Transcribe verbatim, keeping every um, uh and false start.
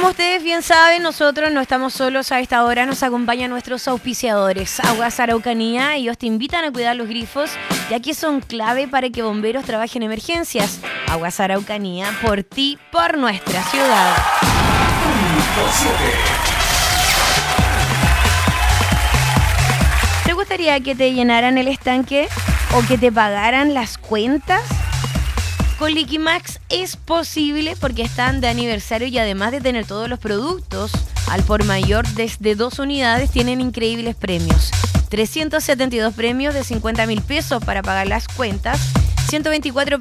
como ustedes bien saben, nosotros no estamos solos a esta hora, nos acompañan nuestros auspiciadores. Aguas Araucanía, ellos te invitan a cuidar los grifos, ya que son clave para que bomberos trabajen en emergencias. Aguas Araucanía, por ti, por nuestra ciudad. ¿Te gustaría que te llenaran el estanque o que te pagaran las cuentas? Con Liquimax es posible porque están de aniversario y además de tener todos los productos al por mayor desde dos unidades, tienen increíbles premios. trescientos setenta y dos premios de cincuenta mil pesos para pagar las cuentas, ciento veinticuatro